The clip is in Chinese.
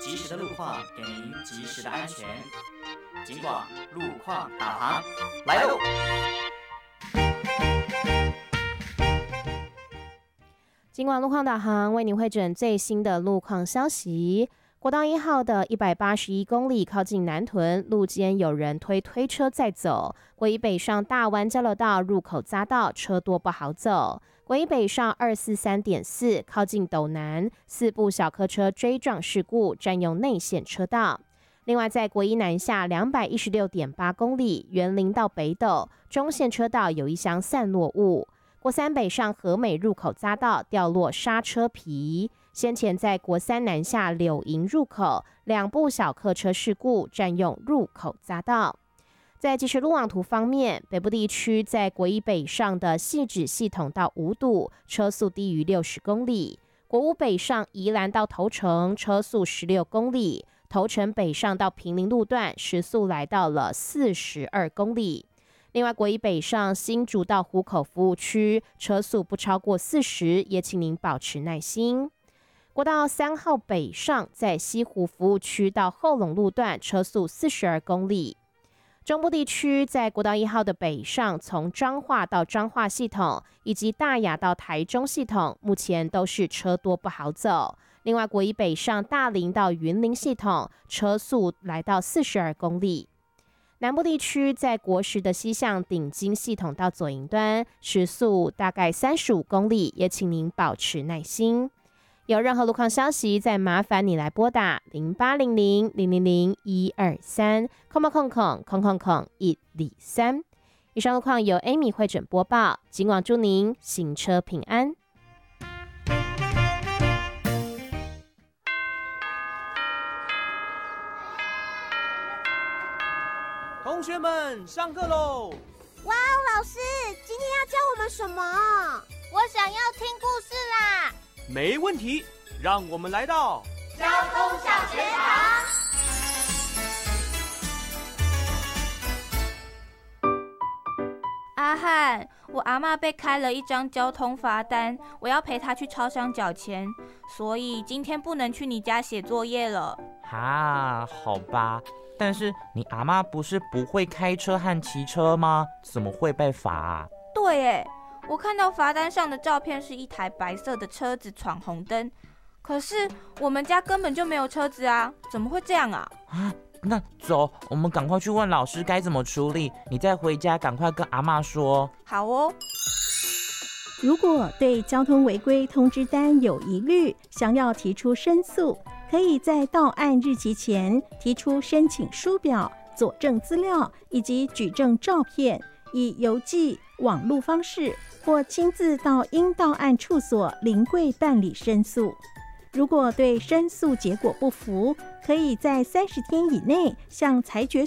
及时的路况，给您及时的安全。警广路况导航来喽！ 警广路况导航为您汇整最新的路况消息。国道1号的181公里靠近南屯，路肩有人推车在走。国一北上大湾交流道入口匝道车多不好走。国一北上243.4靠近斗南，4部小客车追撞事故，占用内线车道。另外，在国一南下216.8公里，园林到北斗中线车道有一箱散落物。国三北上和美入口匝道掉落刹车皮，先前在国三南下柳营入口2部小客车事故，占用入口匝道。在即时路网图方面，北部地区在国一北上的汐止系统到五堵，车速低于60公里；国五北上宜兰到头城，车速16公里；头城北上到平林路段，时速来到了42公里。另外，国一北上新竹到湖口服务区，车速不超过40，也请您保持耐心。国道3号北上在西湖服务区到后龙路段，车速42公里。中部地区在国道1号的北上，从彰化到彰化系统，以及大雅到台中系统，目前都是车多不好走。另外，国一北上大林到云林系统，车速来到42公里。南部地区在国十的西向顶金系统到左营端，时速大概35公里，也请您保持耐心。有任何路况消息，再麻烦你来拨打0800-000-123，123。以上路况由 Amy 汇整播报，警广祝您行车平安。 同学们，上课喽！ 哇哦，老师，今天要教我们什么？ 我想要听故事啦！ 没问题，让我们来到交通小学堂。 阿汉，我阿嬷被开了一张交通罚单，我要陪她去超商缴钱，所以今天不能去你家写作业了。 哈，好吧。但是你阿嬷不是不会开车和骑车吗？怎么会被罚啊？ 对耶，我看到罚单上的照片是一台白色的车子闯红灯，可是我们家根本就没有车子啊，怎么会这样啊？ 那走，我们赶快去问老师该怎么处理，你再回家赶快跟阿嬷说。 好哦。 如果对交通违规通知单有疑虑，想要提出申诉，可以在到案日期前提出申请书表、佐证资料以及举证照片，以邮寄、网络方式或亲自到应到案处所临柜办理申诉。如果对申诉结果不服，可以在30天以内向裁决